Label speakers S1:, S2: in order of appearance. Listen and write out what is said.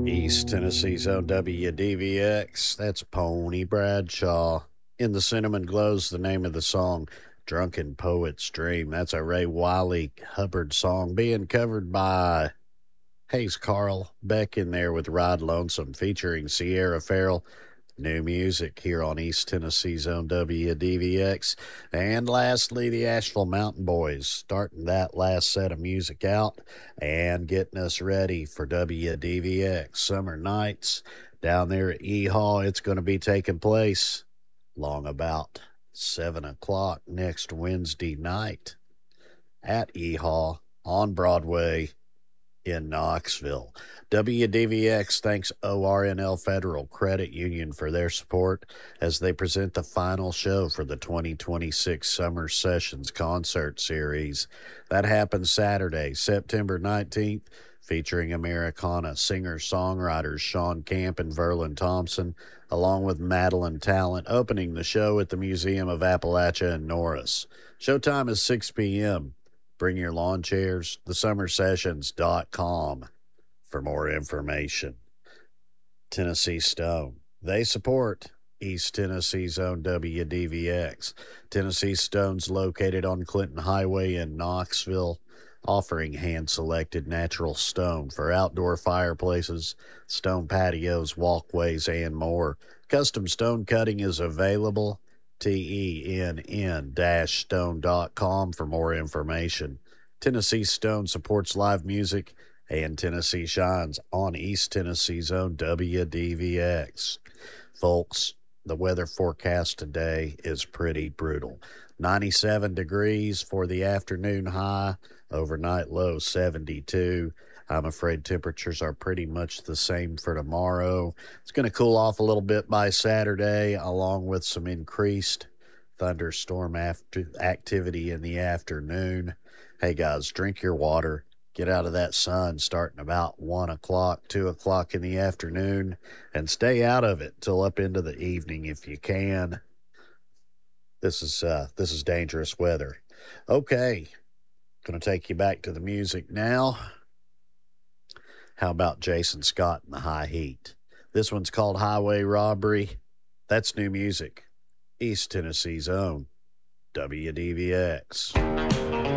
S1: East Tennessee's own WDVX. That's Pony Bradshaw. In the Cinnamon Glow's the name of the song. Drunken Poet's Dream. That's a Ray Wiley Hubbard song being covered by Hayes Carl Beck in there with Ride Lonesome featuring Sierra Farrell. New music here on East Tennessee's own WDVX. And lastly, the Asheville Mountain Boys starting that last set of music out and getting us ready for WDVX Summer Nights down there at E-Haw. It's going to be taking place long about 7 o'clock next Wednesday night at E-Haw on Broadway in Knoxville. WDVX thanks ORNL Federal Credit Union for their support as they present the final show for the 2026 Summer Sessions Concert Series. That happens Saturday, September 19th, featuring Americana singer-songwriters Sean Camp and Verlin Thompson, along with Madeline Talent, opening the show at the Museum of Appalachia in Norris. Showtime is 6 p.m. Bring your lawn chairs, theSummerSessions.com for more information. Tennessee Stone. They support East Tennessee's own WDVX. Tennessee Stone's located on Clinton Highway in Knoxville, offering hand-selected natural stone for outdoor fireplaces, stone patios, walkways, and more. Custom stone cutting is available. TENN-stone.com for more information. Tennessee Stone supports live music, and Tennessee shines on East Tennessee's own WDVX. Folks, the weather forecast today is pretty brutal. 97 degrees for the afternoon high, overnight low 72. I'm afraid temperatures are pretty much the same for tomorrow. It's going to cool off a little bit by Saturday, along with some increased thunderstorm activity in the afternoon. Hey, guys, drink your water. Get out of that sun starting about 1 o'clock, 2 o'clock in the afternoon, and stay out of it till up into the evening if you can. This is dangerous weather. Okay, going to take you back to the music now. How about Jason Scott and the High Heat? This one's called Highway Robbery. That's new music. East Tennessee's own WDVX.